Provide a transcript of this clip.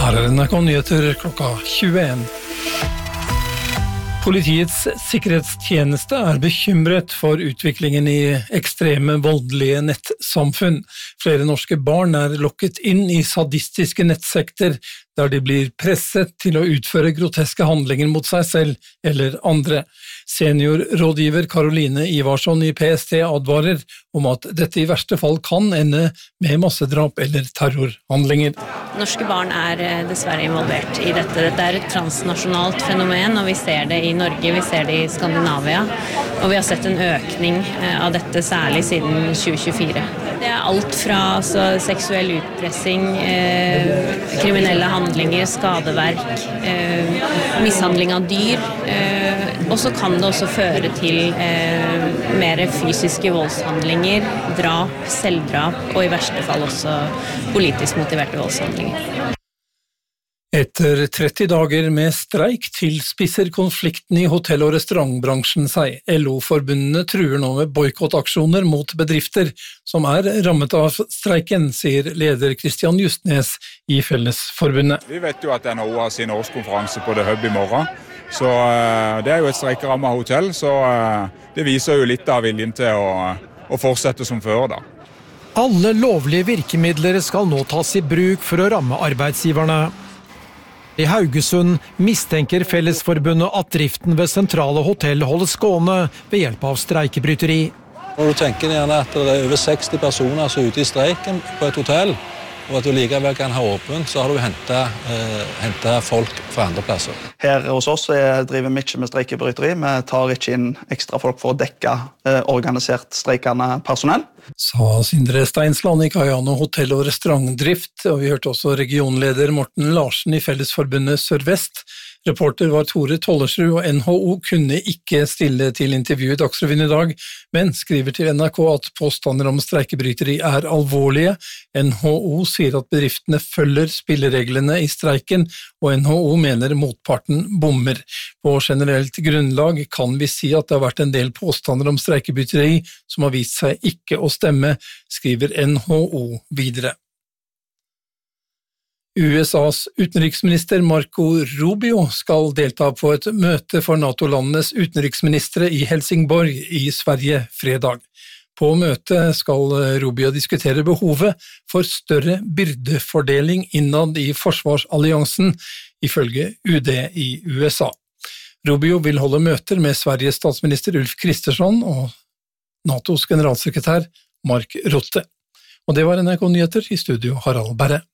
Her NRK Nyheter klokka 21. Politiets sikkerhetstjeneste bekymret for utviklingen i ekstreme voldelige nettsamfunn. Flere norske barn lokket inn i sadistiske nettsekter, der de blir presset til å utføre groteske handlinger mot seg selv eller andre. Seniorrådgiver Caroline Ivarsson i PST advarer om at dette i verste fall kan ende med massedrap eller terrorhandlinger. Norske barn dessverre involvert i dette. Dette et transnasjonalt fenomen, og vi ser det i Norge, vi ser det i Skandinavia, og vi har sett en økning av dette særlig siden 2024. Det alt fra seksuell utpressing, kriminelle handlinger, skadeverk, mishandling av dyr, og så kan det også føre til mer fysiske voldshandlinger, drap, selvdrap og i verste fall også politisk motiverte voldshandlinger. Etter 30 dager med streik tilspisser konflikten i hotell- og restaurantbransjen seg. LO-forbundene truer nå med boikottaksjoner mot bedrifter som rammet av streiken, sier leder Kristian Justnes i Fellesforbundet. Vi vet jo at NHO har sin årskonferanse på The Hub i morgen, så det jo et streikerammet hotell, så det viser jo litt av viljen til å fortsette som før da. Alle lovlige virkemidler skal nå tas i bruk for å ramme arbeidsgiverne. I Haugesund mistenker Fellesforbundet at driften ved sentrale hotell holdes gående ved hjelp av streikebryteri. Når du tenker gjerne at det over 60 personer som ute i streiken på et hotell, og at du likevel kan ha åpent, så har du hentet folk fra andre plasser. Her hos oss driver vi ikke med streikebryteri. Vi tar ikke inn ekstra folk for å dekke organisert streikende personell. Sa Sindre Steinsland i Kajano hotell- og restaurantdrift, og vi hørte også regionleder Morten Larsen i Fellesforbundet Sør-Vest. Reporter var Tore Tollersrud, og NHO kunne ikke stille til intervju i Dagsrevyen i dag, men skriver til NRK at påstander om streikebryteri alvorlige. NHO sier at bedriftene følger spillereglene i streiken, og NHO mener motparten bommer. På generelt grunnlag kan vi si at det har vært en del påstander om streikebryteri som har vist seg ikke å stemme, skriver NHO videre. USAs utenriksminister Marco Rubio skal delta på et møte for NATO-landenes utenriksministre i Helsingborg i Sverige fredag. På møtet skal Rubio diskutere behovet for større byrdefordeling innad i forsvarsalliansen, ifølge UD i USA. Rubio vil holde møter med Sveriges statsminister Ulf Kristersson og NATOs generalsekretær Mark Rutte. Og det var NRK Nyheter, i studio Harald Berre.